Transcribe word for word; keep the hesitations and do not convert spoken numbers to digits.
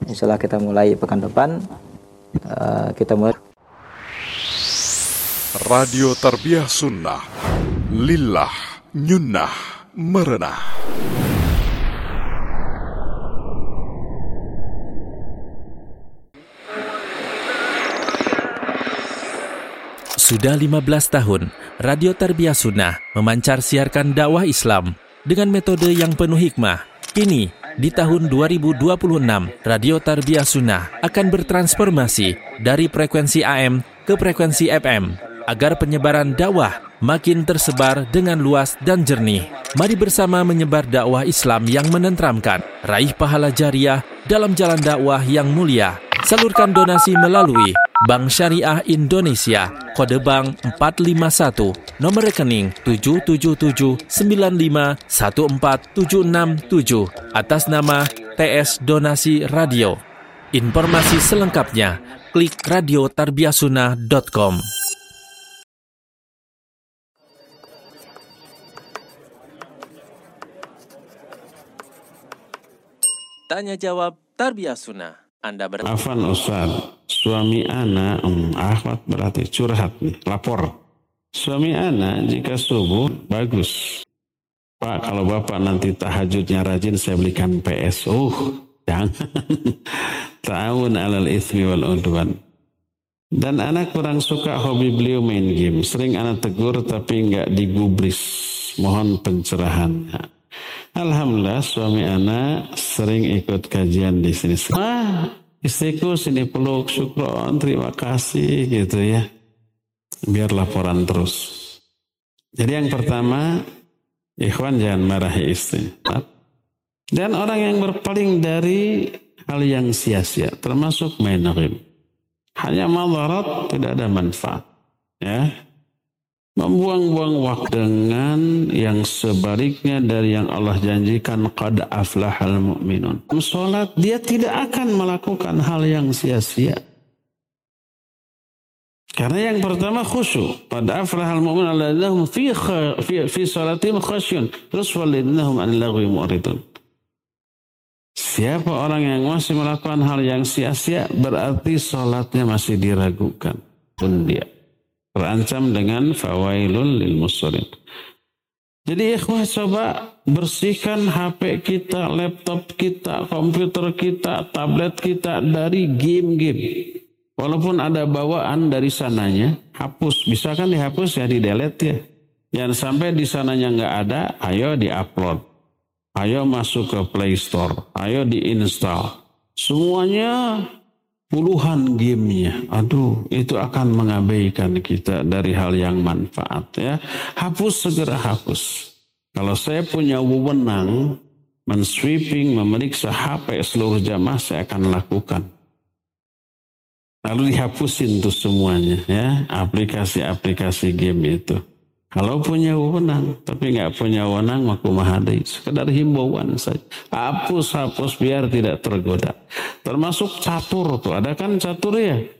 Insya Allah kita mulai pekan depan. Uh, kita mulai. Radio Tarbiyah Sunnah, Lillah, Nyunnah, Merenah. Sudah lima belas tahun, Radio Tarbiyah Sunnah memancar siarkan dakwah Islam dengan metode yang penuh hikmah. Kini, di tahun dua ribu dua puluh enam, Radio Tarbiyah Sunnah akan bertransformasi dari frekuensi A M ke frekuensi F M agar penyebaran dakwah makin tersebar dengan luas dan jernih. Mari bersama menyebar dakwah Islam yang menenteramkan, raih pahala jariah dalam jalan dakwah yang mulia. Salurkan donasi melalui Bank Syariah Indonesia, kode bank empat lima satu, nomor rekening tujuh tujuh tujuh sembilan lima satu empat tujuh enam tujuh, atas nama T S Donasi Radio. Informasi selengkapnya, klik radio tarbiyah sunnah dot com. Tanya jawab Tarbiyah Sunnah. Anda ber... Afan Ustaz, suami ana, um, akhwat berarti curhat nih, lapor. Suami ana jika subuh bagus. Pak, kalau bapak nanti tahajudnya rajin, saya belikan P S. Uh, jangan. Ta'awun alal itsmi wal udwan. Dan anak kurang suka hobi beliau main game. Sering anak tegur tapi nggak digubris. Mohon pencerahannya. Alhamdulillah suami anak sering ikut kajian di sini. Ah, istriku sini peluk, syukron, terima kasih gitu ya. Biar laporan terus. Jadi yang pertama, ikhwan jangan marahi istri. Dan orang yang berpaling dari hal yang sia-sia, termasuk main game. Hanya madarat, tidak ada manfaat. Ya. Membuang-buang waktu dengan yang sebaliknya dari yang Allah janjikan, qad aflahal mu'minun. Salat dia tidak akan melakukan hal yang sia-sia. Karena yang pertama khusyuk. Qad aflahal mu'minun alladzina fi fi fi salatihim khasyun. Terus walladzina hum 'anil lagwi mu'ridun. Siapa orang yang masih melakukan hal yang sia-sia berarti salatnya masih diragukan. Pun dia terancam dengan fawailul lil musallin. Jadi ikhwah, coba bersihkan H P kita, laptop kita, komputer kita, tablet kita dari game-game. Walaupun ada bawaan dari sananya, hapus. Bisa kan dihapus ya, di-delete ya. Jangan sampai di sananya nggak ada, ayo di-upload. Ayo masuk ke Play Store, ayo di-install. Semuanya puluhan gamenya. Aduh, itu akan mengabaikan kita dari hal yang manfaat ya. Hapus, segera hapus. Kalau saya punya wewenang men-sweeping, memeriksa H P seluruh jamaah, saya akan lakukan. Lalu dihapusin tuh semuanya ya, aplikasi-aplikasi game itu. Kalau punya wewenang, tapi nggak punya wewenang, maku mahadai. Sekedar himbauan saja. Hapus, hapus biar tidak tergoda. Termasuk catur tuh, ada kan catur ya?